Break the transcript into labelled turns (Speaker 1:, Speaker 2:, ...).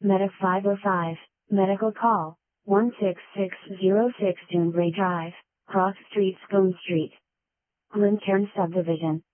Speaker 1: Medic 505, medical call, 16606 Dunbury Drive, Cross Street, Scone Street. Glencairn Subdivision.